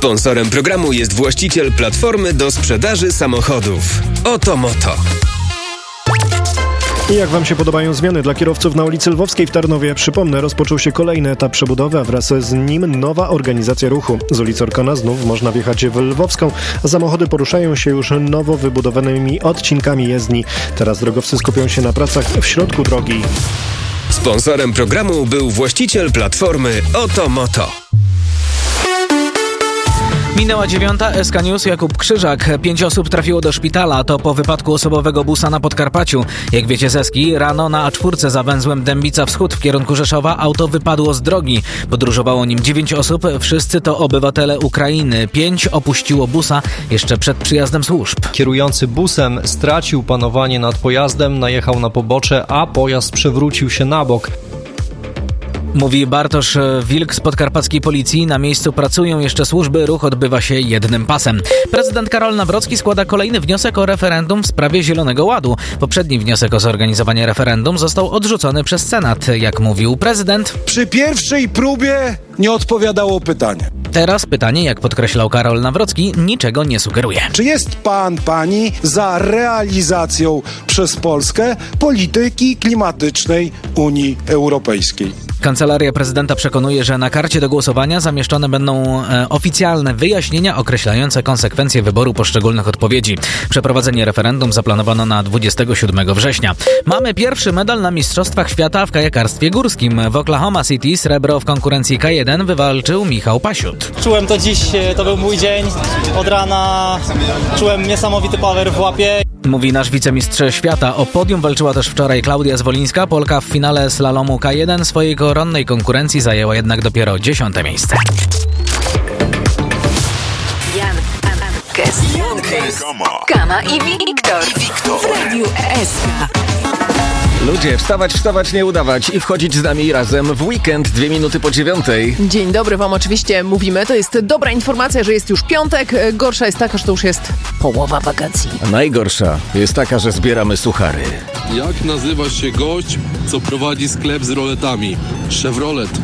Sponsorem programu jest właściciel platformy do sprzedaży samochodów. Oto Moto. I jak Wam się podobają zmiany dla kierowców na ulicy Lwowskiej w Tarnowie? Przypomnę, rozpoczął się kolejny etap przebudowy, a wraz z nim nowa organizacja ruchu. Z ulicy Orkona znów można wjechać w Lwowską, a samochody poruszają się już nowo wybudowanymi odcinkami jezdni. Teraz drogowcy skupią się na pracach w środku drogi. Sponsorem programu był właściciel platformy Oto Moto. Minęła 9. SK News, Jakub Krzyżak. 5 osób trafiło do szpitala. To po wypadku osobowego busa na Podkarpaciu. Jak wiecie z Eski, rano na A4 za węzłem Dębica Wschód w kierunku Rzeszowa auto wypadło z drogi. Podróżowało nim 9 osób. Wszyscy to obywatele Ukrainy. 5 opuściło busa jeszcze przed przyjazdem służb. Kierujący busem stracił panowanie nad pojazdem, najechał na pobocze, a pojazd przewrócił się na bok. Mówi Bartosz Wilk z podkarpackiej policji. Na miejscu pracują jeszcze służby, ruch odbywa się jednym pasem. Prezydent Karol Nawrocki składa kolejny wniosek o referendum w sprawie Zielonego Ładu. Poprzedni wniosek o zorganizowanie referendum został odrzucony przez Senat. Jak mówił prezydent, przy pierwszej próbie nie odpowiadało pytanie. Teraz pytanie, jak podkreślał Karol Nawrocki, niczego nie sugeruje. Czy jest pani za realizacją przez Polskę polityki klimatycznej Unii Europejskiej? Kancelaria prezydenta przekonuje, że na karcie do głosowania zamieszczone będą oficjalne wyjaśnienia określające konsekwencje wyboru poszczególnych odpowiedzi. Przeprowadzenie referendum zaplanowano na 27 września. Mamy pierwszy medal na Mistrzostwach Świata w kajakarstwie górskim. W Oklahoma City srebro w konkurencji K1 wywalczył Michał Pasiut. Czułem to dziś, to był mój dzień. Od rana czułem niesamowity power w łapie. Mówi nasz wicemistrz świata. O podium walczyła też wczoraj Klaudia Zwolińska. Polka w finale slalomu K1 swojej koronnej konkurencji zajęła jednak dopiero 10. miejsce. Jan Kes, Kama i Wiktor w Radiu SK. Ludzie, wstawać, nie udawać i wchodzić z nami razem w weekend 2 minuty po 9. Dzień dobry Wam oczywiście mówimy. To jest dobra informacja, że jest już piątek. Gorsza jest taka, że to już jest połowa wakacji. A najgorsza jest taka, że zbieramy suchary. Jak nazywa się gość, co prowadzi sklep z roletami? Chevrolet.